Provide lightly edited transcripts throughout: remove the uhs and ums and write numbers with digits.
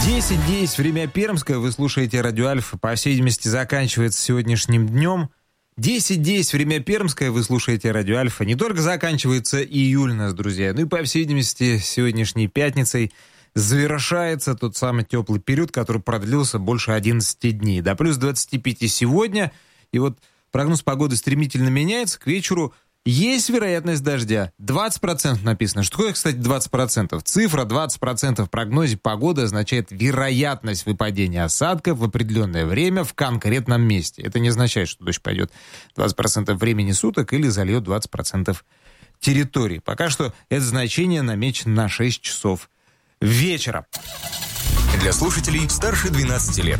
10:10, время пермское, вы слушаете радио Альфа, по всей видимости, заканчивается сегодняшним днем. 10:10, время пермское, вы слушаете радио Альфа. Не только заканчивается июль у нас, друзья, но и, по всей видимости, сегодняшней пятницей завершается тот самый теплый период, который продлился больше 11 дней. До плюс 25 сегодня. И вот прогноз погоды стремительно меняется. К вечеру есть вероятность дождя. 20% написано. Что такое, кстати, 20%? Цифра 20% в прогнозе погоды означает вероятность выпадения осадков в определенное время в конкретном месте. Это не означает, что дождь пойдет 20% времени суток или зальет 20% территории. Пока что это значение намечено на 6 часов вечера. Для слушателей старше 12 лет.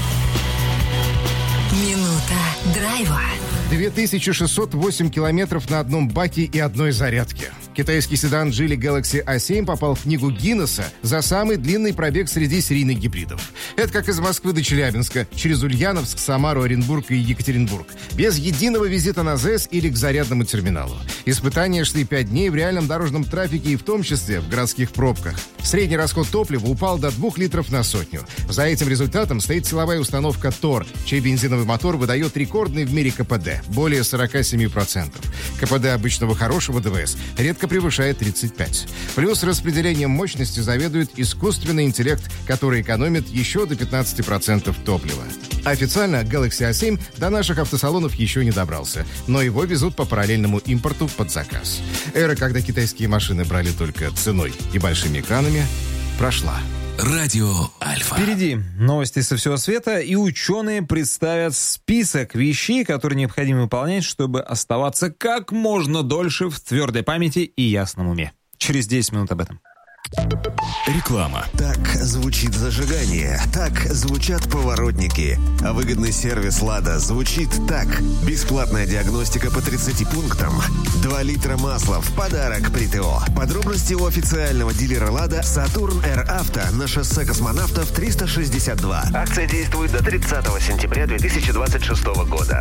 Минута драйва. 2608 километров на одном баке и одной зарядке. Китайский седан Geely Galaxy A7 попал в книгу Гиннесса за самый длинный пробег среди серийных гибридов. Это как из Москвы до Челябинска, через Ульяновск, Самару, Оренбург и Екатеринбург. Без единого визита на ЗЭС или к зарядному терминалу. Испытания шли 5 дней в реальном дорожном трафике и в том числе в городских пробках. Средний расход топлива упал до 2 литров на сотню. За этим результатом стоит силовая установка ТОР, чей бензиновый мотор выдает рекордный в мире КПД – более 47%. КПД обычного хорошего ДВС редко превышает 35%. Плюс распределением мощности заведует искусственный интеллект, который экономит еще до 15% топлива. Официально Galaxy A7 до наших автосалонов еще не добрался, но его везут по параллельному импорту под заказ. Эра, когда китайские машины брали только ценой и большими экранами, прошла. Радио Альфа. Впереди новости со всего света, и ученые представят список вещей, которые необходимо выполнять, чтобы оставаться как можно дольше в твердой памяти и ясном уме. Через 10 минут об этом. Реклама. Так звучит зажигание, так звучат поворотники. А выгодный сервис «Лада» звучит так. Бесплатная диагностика по 30 пунктам. 2 литра масла в подарок при ТО. Подробности у официального дилера «Лада» «Сатурн Р Авто» на шоссе Космонавтов 362. Акция действует до 30 сентября 2026 года.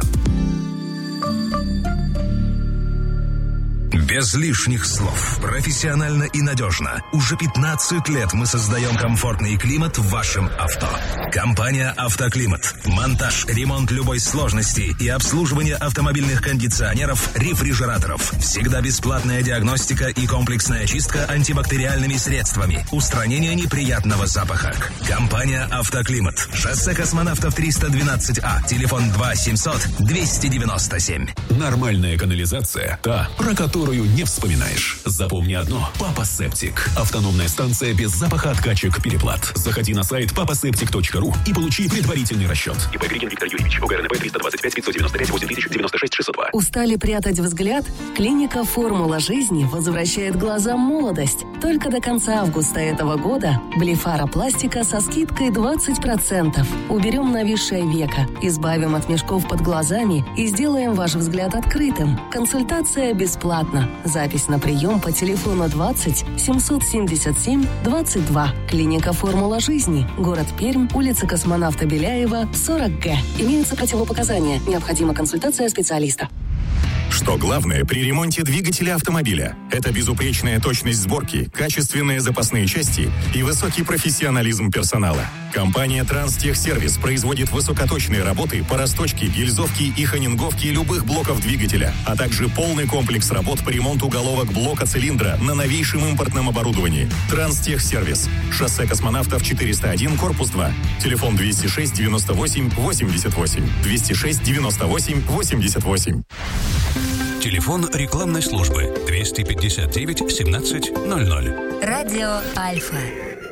Без лишних слов. Профессионально и надежно. Уже 15 лет мы создаем комфортный климат в вашем авто. Компания «Автоклимат». Монтаж, ремонт любой сложности и обслуживание автомобильных кондиционеров, рефрижераторов. Всегда бесплатная диагностика и комплексная чистка антибактериальными средствами. Устранение неприятного запаха. Компания «Автоклимат». Шоссе Космонавтов 312А. Телефон 2-700-297. Нормальная канализация – та, про которую не вспоминаешь. Запомни одно – Папа Септик. Автономная станция без запаха откачек переплат. Заходи на сайт papaseptic.ru и получи предварительный расчет. ИП Григин Виктор Юрьевич. УГРНП 325 595 8096 602. Устали прятать взгляд? Клиника «Формула жизни» возвращает глазам молодость. Только до конца августа этого года блефаропластика со скидкой 20%. Уберем нависшее веко, избавим от мешков под глазами и сделаем ваш взгляд открытым. Консультация бесплатна. Запись на прием по телефону 20 777 22. Клиника «Формула жизни». Город Пермь, улица Космонавта Беляева, 40Г. Имеются противопоказания. Необходима консультация специалиста. Что главное при ремонте двигателя автомобиля? Это безупречная точность сборки, качественные запасные части и высокий профессионализм персонала. Компания «Транстехсервис» производит высокоточные работы по расточке, гильзовке и хонинговке любых блоков двигателя, а также полный комплекс работ по ремонту головок блока цилиндра на новейшем импортном оборудовании. «Транстехсервис». Шоссе Космонавтов 401, корпус 2. Телефон 206 98 88. 206 98 88. Телефон рекламной службы 259 17 00. Радио Альфа.